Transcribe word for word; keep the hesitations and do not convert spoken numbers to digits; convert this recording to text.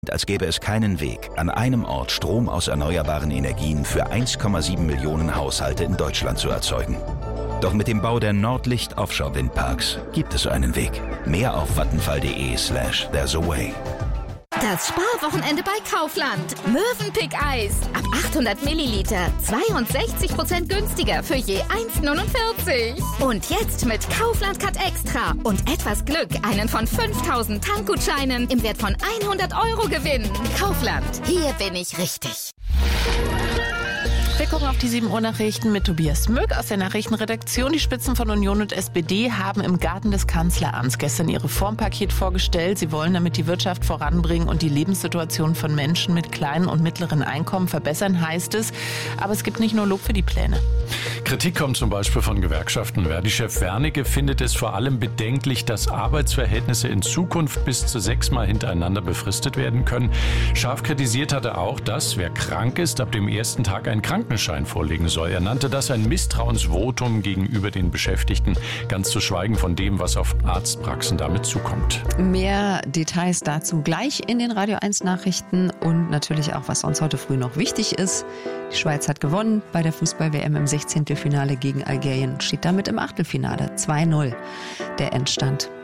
als gäbe es keinen Weg, an einem Ort Strom aus erneuerbaren Energien für eins Komma sieben Millionen Haushalte in Deutschland zu erzeugen. Doch mit dem Bau der Nordlicht Offshore Windparks gibt es einen Weg. Mehr auf vattenfall.de slash there's a way. Das Sparwochenende bei Kaufland. Mövenpick-Eis. Ab achthundert Milliliter. zweiundsechzig Prozent günstiger für je eins Komma neunundvierzig. Und jetzt mit Kaufland Cut Extra und etwas Glück einen von fünftausend Tankgutscheinen im Wert von hundert Euro gewinnen. Kaufland. Hier bin ich richtig. Wir gucken auf die sieben Uhr Nachrichten mit Tobias Mück aus der Nachrichtenredaktion. Die Spitzen von Union und S P D haben im Garten des Kanzleramts gestern ihr Reformpaket vorgestellt. Sie wollen damit die Wirtschaft voranbringen und die Lebenssituation von Menschen mit kleinen und mittleren Einkommen verbessern, heißt es. Aber es gibt nicht nur Lob für die Pläne. Kritik kommt zum Beispiel von Gewerkschaften. Verdi-Chef Wernicke findet es vor allem bedenklich, dass Arbeitsverhältnisse in Zukunft bis zu sechsmal hintereinander befristet werden können. Scharf kritisiert hat er auch, dass, wer krank ist, ab dem ersten Tag einen Krankenschein vorlegen soll. Er nannte das ein Misstrauensvotum gegenüber den Beschäftigten, ganz zu schweigen von dem, was auf Arztpraxen damit zukommt. Mehr Details dazu gleich in den Radio eins Nachrichten und natürlich auch, was uns heute früh noch wichtig ist. Die Schweiz hat gewonnen bei der Fußball-W M im sechzehnten Finale gegen Algerien, steht damit im Achtelfinale. zwei null der Endstand.